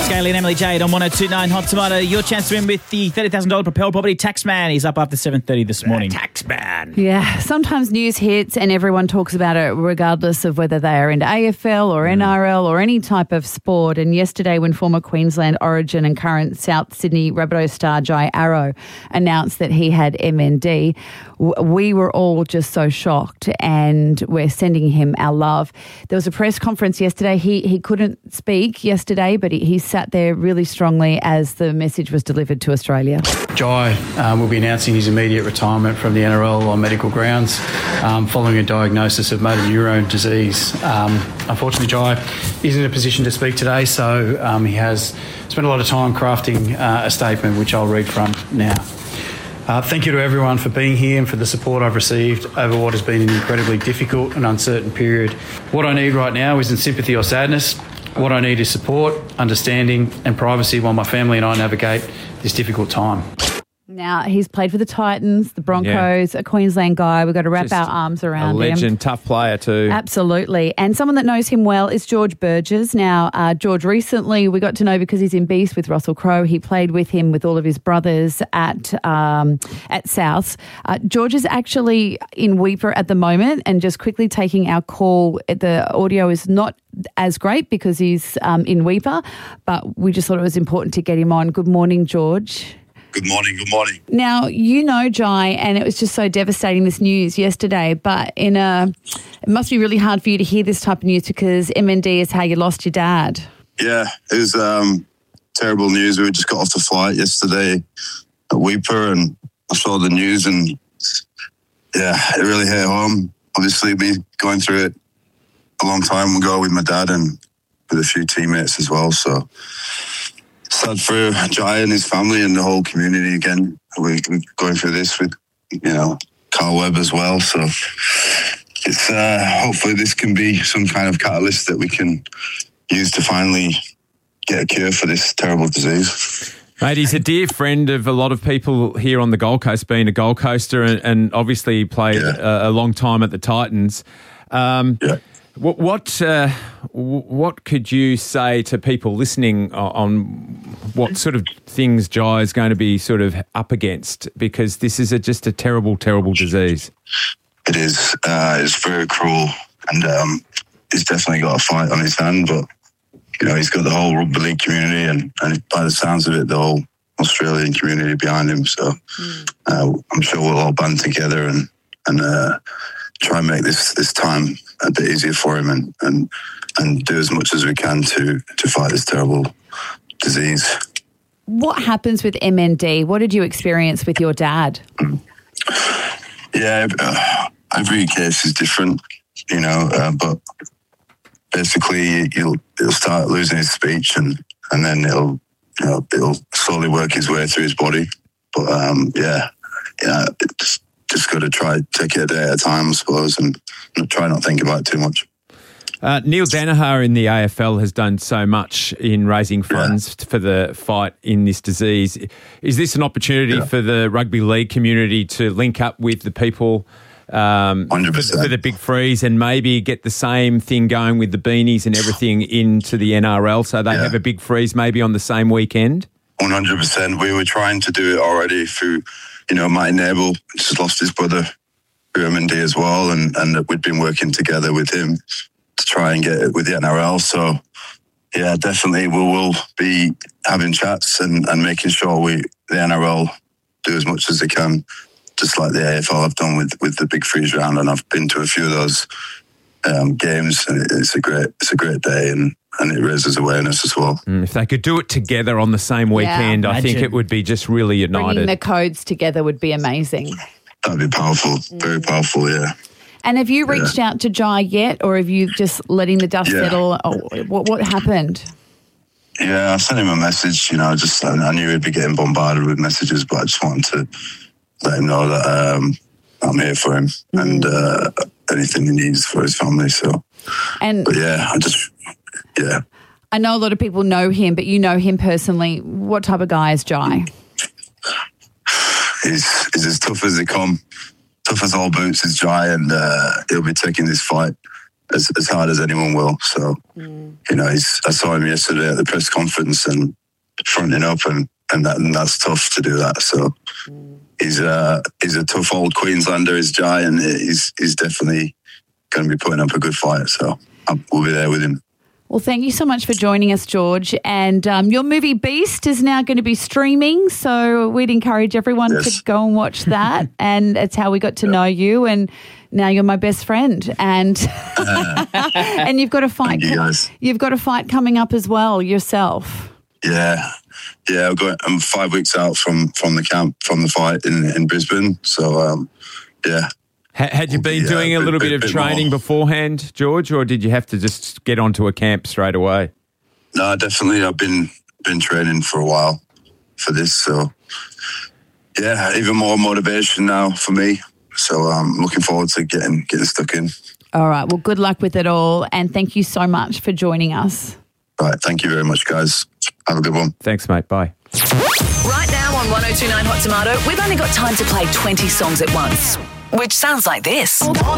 Scaly and Emily Jade on 102.9 Hot Tomato. Your chance to win with the $30,000 Propel Property Taxman. He's up after 7:30 this morning. Taxman. Yeah, sometimes news hits and everyone talks about it regardless of whether they are into AFL or NRL or any type of sport. And yesterday when former Queensland Origin and current South Sydney Rabbitohs star Jai Arrow announced that he had MND, we were all just so shocked and we're sending him our love. There was a press conference yesterday. He couldn't speak yesterday, but he sat there really strongly as the message was delivered to Australia. Jai will be announcing his immediate retirement from the NRL on medical grounds following a diagnosis of motor neurone disease. Unfortunately, Jai isn't in a position to speak today, so he has spent a lot of time crafting a statement, which I'll read from now. Thank you to everyone for being here and for the support I've received over what has been an incredibly difficult and uncertain period. What I need right now isn't sympathy or sadness. What I need is support, understanding and privacy while my family and I navigate this difficult time. Now, he's played for the Titans, the Broncos, a Queensland guy. We've got to wrap Just our arms around him. A legend, tough player too. Absolutely. And someone that knows him well is George Burgess. Now, George recently we got to know because he's in Beast with Russell Crowe. He played with him with all of his brothers at Souths. George is actually in Weipa at the moment and just quickly taking our call. The audio is not as great because he's in Weipa, but we just thought it was important to get him on. Good morning, George. Good morning, good morning. Now, you know Jai, and it was just so devastating, this news yesterday, but it must be really hard for you to hear this type of news because MND is how you lost your dad. Yeah, it was terrible news. We just got off the flight yesterday at Weipa and I saw the news and, yeah, it really hit home. Obviously, me going through it a long time ago with my dad and with a few teammates as well, so sad for Jai and his family and the whole community again. We're going through this with, Carl Webb as well. So it's hopefully this can be some kind of catalyst that we can use to finally get a cure for this terrible disease. Mate, he's a dear friend of a lot of people here on the Gold Coast, being a Gold Coaster and obviously played a long time at the Titans. What could you say to people listening on what sort of things Jai is going to be sort of up against? Because this is just a terrible, terrible disease. It is. It's very cruel and he's definitely got a fight on his hand, but, he's got the whole rugby league community and by the sounds of it, the whole Australian community behind him. So I'm sure we'll all band together and try and make this time a bit easier for him and do as much as we can to fight this terrible disease. What happens with MND? What did you experience with your dad? Yeah, every case is different, but basically he'll start losing his speech and then it'll slowly work his way through his body. But it's just got to try take it a day at a time, I suppose, and try not to think about it too much. Neil Danaher in the AFL has done so much in raising funds for the fight in this disease. Is this an opportunity for the rugby league community to link up with the people 100%. for the Big Freeze and maybe get the same thing going with the beanies and everything into the NRL so they have a Big Freeze maybe on the same weekend? 100%. We were trying to do it already through, Martin Abel just lost his brother through MND as well, and we'd been working together with him to try and get it with the NRL. So, yeah, definitely we will be having chats and making sure the NRL do as much as they can, just like the AFL have done with the Big Freeze round. And I've been to a few of those games, and it's a great day, and it raises awareness as well. If they could do it together on the same weekend, I think it would be just really united. Bringing the codes together would be amazing. That'd be powerful, very powerful, yeah. And have you reached out to Jai yet, or have you just letting the dust settle? What happened? Yeah, I sent him a message, I knew he'd be getting bombarded with messages, but I just wanted to let him know that I'm here for him and anything he needs for his family. So, I know a lot of people know him, but you know him personally. What type of guy is Jai? He's as tough as they come. Tough as all boots is Jai, and he'll be taking this fight as hard as anyone will. So, I saw him yesterday at the press conference and fronting up, and that's tough to do that. So he's a tough old Queenslander, is Jai, and he's definitely going to be putting up a good fight. So we'll be there with him. Well, thank you so much for joining us, George. And your movie Beast is now going to be streaming, so we'd encourage everyone to go and watch that. And it's how we got to know you, and now you're my best friend. And and you've got a fight. You've got a fight coming up as well yourself. Yeah. I'm 5 weeks out from the camp, from the fight in Brisbane. So Had you been doing a little bit of training beforehand, George, or did you have to just get onto a camp straight away? No, definitely. I've been training for a while for this. So, even more motivation now for me. So I'm looking forward to getting stuck in. All right. Well, good luck with it all. And thank you so much for joining us. All right. Thank you very much, guys. Have a good one. Thanks, mate. Bye. Right now on 102.9 Hot Tomato, we've only got time to play 20 songs at once, which sounds like this.